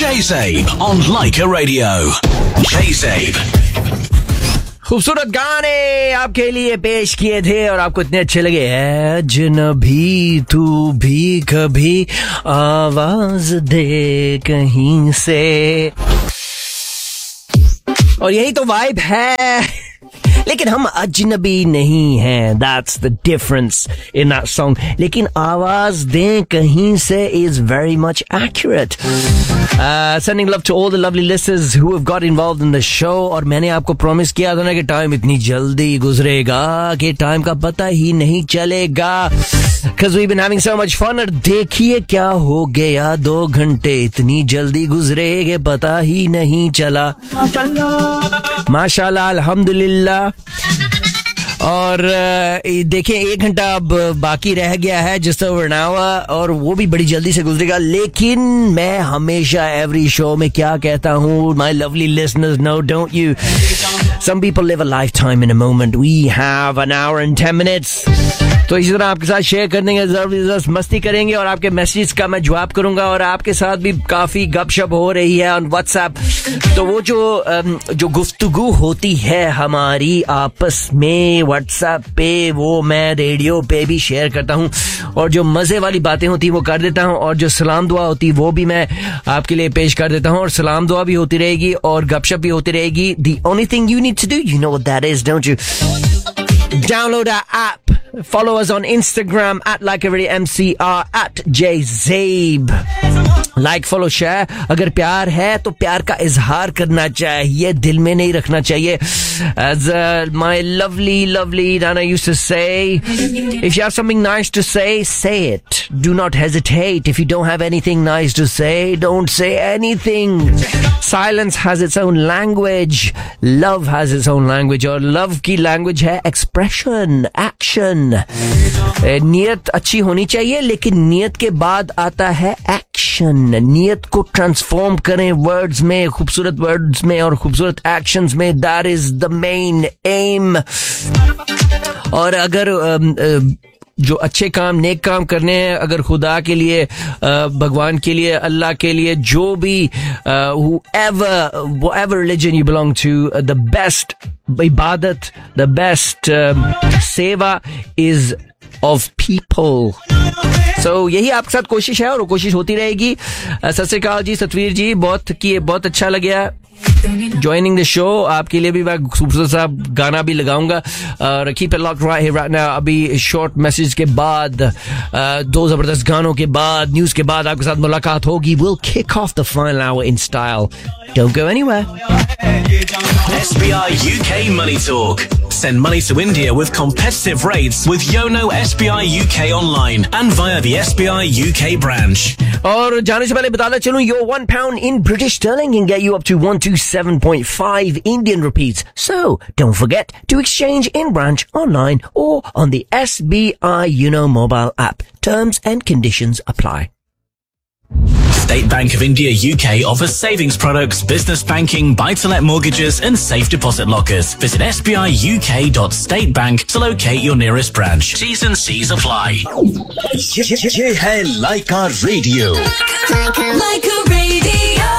Jay Zabe on Laika Radio. Jay Zabe. खूबसूरत गाने आपके लिए पेश किए थे और आपको इतने अच्छे लगे। अजनबी तू भी कभी आवाज दे कहीं से, और यही तो वाइब है। लेकिन हम अजनबी नहीं हैं, that's the difference in that song. लेकिन आवाज दें कहीं से is very much accurate. Sending love to all the lovely listeners who have got involved in the show। और मैंने आपको प्रॉमिस किया था ना कि टाइम इतनी जल्दी गुजरेगा कि टाइम का पता ही नहीं चलेगा, because we've been having so much fun। और देखिए क्या हो गया, 2 घंटे इतनी जल्दी गुजरे कि पता ही नहीं चला। माशाल्लाह, अल्हम्दुलिल्लाह। और देखिए 1 घंटा अब बाकी रह गया है, जस्ट ओवर एन आवर, और वो भी बड़ी जल्दी से गुजरेगा। लेकिन मैं हमेशा एवरी शो में क्या कहता हूँ, my lovely listeners no, don't you, some people live a life time in a moment, we have an hour and 10 minutes. तो इसी तरह आपके साथ शेयर कर देंगे, जबरदस्त मस्ती करेंगे और आपके मैसेज का मैं जवाब करूंगा। और आपके साथ भी काफी गपशप हो रही है ऑन व्हाट्सएप। तो वो जो गुफ्तगू होती है हमारी आपस में व्हाट्सएप पे, वो मैं रेडियो पे भी शेयर करता हूँ। और जो मजे वाली बातें होती है वो कर देता हूँ, और जो सलाम दुआ होती है वो भी मैं आपके लिए पेश कर देता हूँ। और सलाम दुआ भी होती रहेगी और गपशप भी होती रहेगी। The only thing you need to do, you know what that is, don't you? Download our app. Follow us on Instagram at LaikaRadioMCR at JZabe. Like, follow, share. अगर प्यार है तो प्यार का इजहार करना चाहिए, दिल में नहीं रखना चाहिए। As my lovely Nana used to say, if you have something nice to say it. Do not hesitate. If you don't have anything nice to say, don't say anything. Silence has its own language. Love has its own language. और love की language है expression, action. नियत अच्छी होनी चाहिए, लेकिन नियत के बाद आता है एक्शन। नियत को ट्रांसफॉर्म करें वर्ड्स में, खूबसूरत वर्ड्स में और खूबसूरत एक्शंस में। That is the main M. और अगर जो अच्छे काम, नेक काम करने हैं, अगर खुदा के लिए, भगवान के लिए, अल्लाह के लिए, जो भी whatever religion you belong to, the best ibadat, the best seva is of people. So यही आपके साथ कोशिश है और वो कोशिश होती रहेगी। सत श्री अकाल जी, सतवीर जी, बहुत अच्छा लगा ज्वाइनिंग द शो। आपके लिए भी मैं खूबसूरत सा गाना भी लगाऊंगा। और keep it locked right here right now. अभी शॉर्ट मैसेज के बाद, 2 जबरदस्त गानों के बाद, न्यूज के बाद आपके साथ मुलाकात होगी। We'll kick off the final hour in style. Don't go anywhere. SBI UK Money Talk. Send money to India with competitive rates with Yono SBI UK online and via the SBI UK branch. और जाने से पहले बताना चलूं, your £1 in British sterling can get you up to 127.5 Indian rupees. So don't forget to exchange in branch, online, or on the SBI Yono mobile app. Terms and conditions apply. State Bank of India UK offers savings products, business banking, buy-to-let mortgages and safe deposit lockers. Visit sbiuk.statebank to locate your nearest branch. T's and C's apply. ये है Laika Radio. Laika Radio.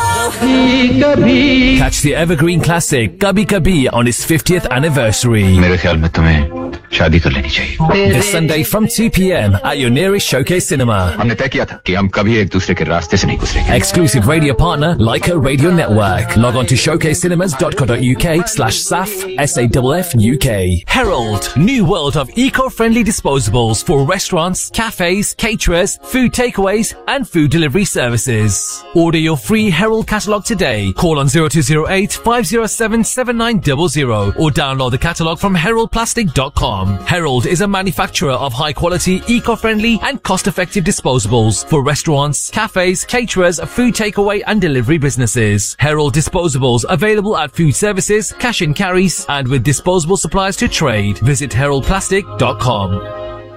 Catch the evergreen classic Kabhi Kabhi on its 50th anniversary. मेरे ख्याल में तुम्हें शादी कर लेनी चाहिए। This Sunday from 2 p.m. at your nearest Showcase Cinema. हमने तय किया था कि हम कभी एक दूसरे के रास्ते से नहीं गुजरेंगे। Exclusive radio partner Laika Radio Network. Log on to showcasecinemas.co.uk/SAF SAFF UK. Herald, new world of eco-friendly disposables for restaurants, cafes, caterers, food takeaways and food delivery services. Order your free Herald catalogue today. Call on 0208 507 7900 or download the catalogue from heraldplastic.com. Herald is a manufacturer of high-quality, eco-friendly and cost-effective disposables for restaurants, cafes, caterers, food takeaway and delivery businesses. Herald disposables available at food services, cash and carries, and with disposable supplies to trade. Visit heraldplastic.com.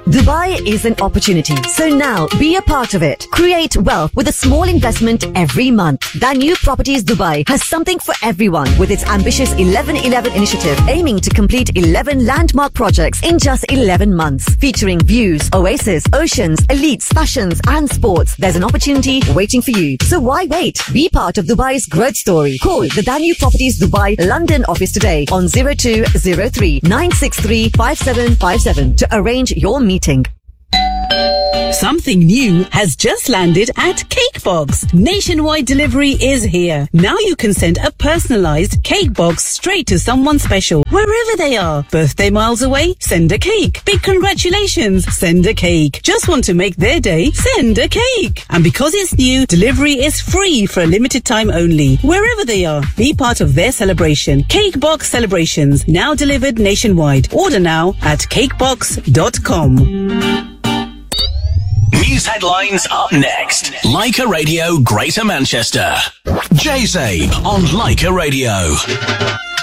Dubai is an opportunity, so now be a part of it. Create wealth with a small investment every month. Danube Properties Dubai has something for everyone with its ambitious 11-11 initiative, aiming to complete 11 landmark projects in just 11 months, featuring views, oasis, oceans, elites, fashions and sports. There's an opportunity waiting for you. So why wait? Be part of Dubai's growth story. Call the Danube Properties Dubai London office today on 0203 963 5757 to arrange your meeting. Something new has just landed at Cakebox. Nationwide delivery is here. Now you can send a personalized cake box straight to someone special, wherever they are. Birthday miles away? Send a cake. Big congratulations? Send a cake. Just want to make their day? Send a cake. And because it's new, delivery is free for a limited time only. Wherever they are, be part of their celebration. Cakebox Celebrations, now delivered nationwide. Order now at cakebox.com. News headlines up next. Leica Radio Greater Manchester. Jay Zabe on Leica Radio.